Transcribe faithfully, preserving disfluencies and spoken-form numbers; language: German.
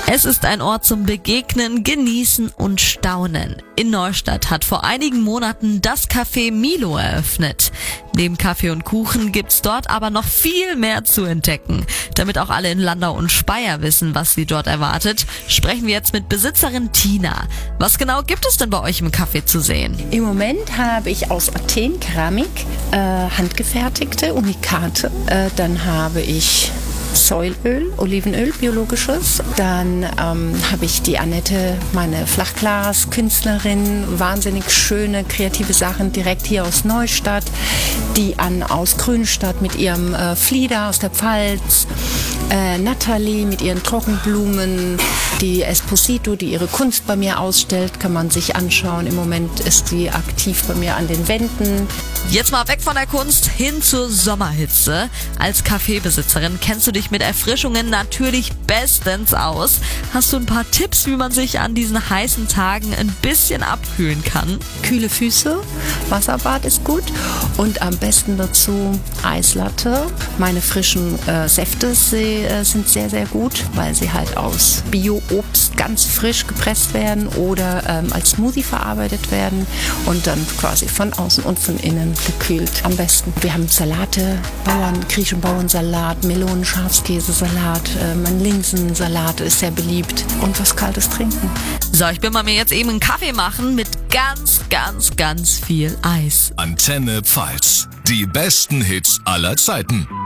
Es ist ein Ort zum Begegnen, Genießen und Staunen. In Neustadt hat vor einigen Monaten das Café Milo eröffnet. Neben Kaffee und Kuchen gibt's dort aber noch viel mehr zu entdecken. Damit auch alle in Landau und Speyer wissen, was sie dort erwartet, sprechen wir jetzt mit Besitzerin Tina. Was genau gibt es denn bei euch im Café zu sehen? Im Moment habe ich aus Athen Keramik, äh, handgefertigte Unikate. Äh, dann habe ich Säulöl, Olivenöl, biologisches. Dann ähm, habe ich die Annette, meine Flachglas-Künstlerin, wahnsinnig schöne, kreative Sachen direkt hier aus Neustadt. Die Ann aus Grünstadt mit ihrem äh, Flieder aus der Pfalz. Äh, Nathalie mit ihren Trockenblumen. Die Esposito, die ihre Kunst bei mir ausstellt, kann man sich anschauen. Im Moment ist sie aktiv bei mir an den Wänden. Jetzt mal weg von der Kunst hin zur Sommerhitze. Als Kaffeebesitzerin kennst du dich mit Erfrischungen natürlich bestens aus. Hast du ein paar Tipps, wie man sich an diesen heißen Tagen ein bisschen abkühlen kann? Kühle Füße, Wasserbad ist gut und am besten dazu Eislatte. Meine frischen äh, Säfte sie, äh, sind sehr, sehr gut, weil sie halt aus Bio-Obst ganz frisch gepresst werden oder ähm, als Smoothie verarbeitet werden und dann quasi von außen und von innen gekühlt am besten. Wir haben Salate, Bauern, griechischen Bauernsalat, Melonen, Schafskäsesalat, äh, mein Linsensalat ist sehr beliebt und was Kaltes trinken. So, ich bin mal mir jetzt eben einen Kaffee machen mit ganz, ganz, ganz viel Eis. Antenne Pfalz. Die besten Hits aller Zeiten.